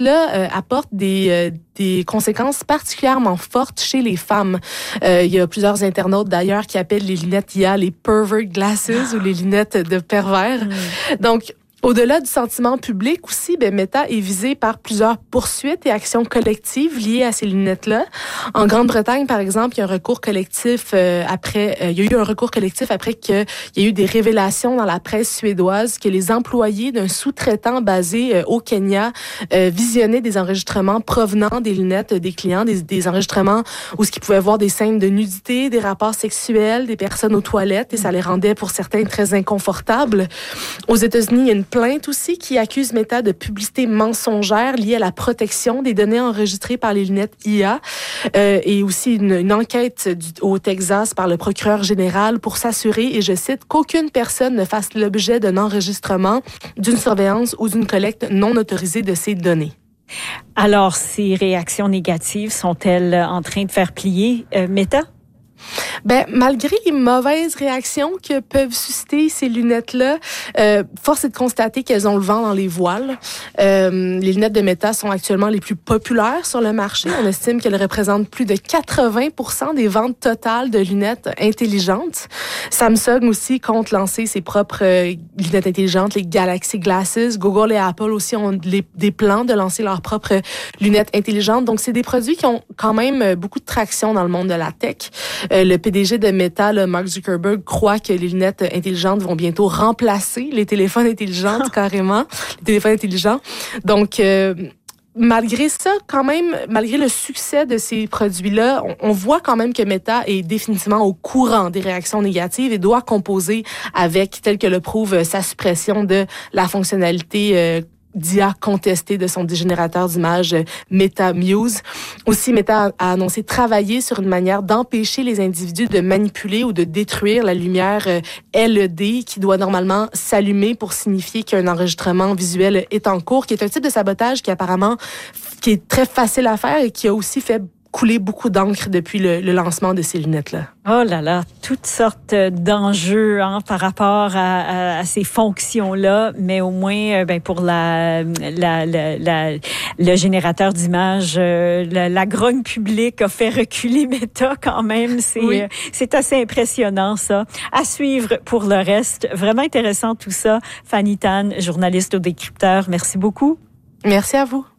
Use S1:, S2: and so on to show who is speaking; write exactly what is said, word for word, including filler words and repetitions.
S1: lunettes-là euh, apportent des, euh, des conséquences particulièrement fortes chez les femmes. Euh, il y a plusieurs internautes d'ailleurs qui appellent les lunettes I A les pervert glasses ou les lunettes de pervers. Mm. Donc, au-delà du sentiment public aussi, ben, Meta est visé par plusieurs poursuites et actions collectives liées à ces lunettes-là. En Grande-Bretagne, par exemple, il y a un recours collectif euh, après, euh, il y a eu un recours collectif après qu'il y a eu des révélations dans la presse suédoise que les employés d'un sous-traitant basé euh, au Kenya euh, visionnaient des enregistrements provenant des lunettes des clients, des, des enregistrements où ce qu'ils pouvaient voir des scènes de nudité, des rapports sexuels, des personnes aux toilettes, et ça les rendait pour certains très inconfortables. Aux États-Unis, il y a une plainte aussi qui accuse Meta de publicité mensongère liée à la protection des données enregistrées par les lunettes I A euh, et aussi une, une enquête du, au Texas par le procureur général pour s'assurer, et je cite, qu'aucune personne ne fasse l'objet d'un enregistrement, d'une surveillance ou d'une collecte non autorisée de ces données.
S2: Alors, ces réactions négatives sont-elles en train de faire plier euh, Meta?
S1: Ben, malgré les mauvaises réactions que peuvent susciter ces lunettes-là, euh, force est de constater qu'elles ont le vent dans les voiles. Euh, les lunettes de Meta sont actuellement les plus populaires sur le marché. On estime qu'elles représentent plus de quatre-vingts pour cent des ventes totales de lunettes intelligentes. Samsung aussi compte lancer ses propres euh, lunettes intelligentes, les Galaxy Glasses. Google et Apple aussi ont les, des plans de lancer leurs propres lunettes intelligentes. Donc, c'est des produits qui ont quand même beaucoup de traction dans le monde de la tech. Euh, le P D G de Meta, là, Mark Zuckerberg, croit que les lunettes intelligentes vont bientôt remplacer les téléphones intelligents, carrément, les téléphones intelligents. Donc, euh, malgré ça, quand même, malgré le succès de ces produits-là, on, on voit quand même que Meta est définitivement au courant des réactions négatives et doit composer avec, tel que le prouve sa suppression de la fonctionnalité euh, d'I A contesté de son générateur d'images Meta Muse. Aussi, Meta a annoncé travailler sur une manière d'empêcher les individus de manipuler ou de détruire la lumière L E D qui doit normalement s'allumer pour signifier qu'un enregistrement visuel est en cours, qui est un type de sabotage qui apparemment qui est très facile à faire et qui a aussi fait couler beaucoup d'encre depuis le, le lancement de ces lunettes-là.
S2: Oh là là, toutes sortes d'enjeux hein, par rapport à, à, à ces fonctions-là, mais au moins, ben pour la, la, la, la le générateur d'images, la, la grogne publique a fait reculer Meta quand même. C'est oui. c'est assez impressionnant ça. À suivre pour le reste. Vraiment intéressant tout ça. Fanny Tan, journaliste au Décrypteur. Merci beaucoup.
S1: Merci à vous.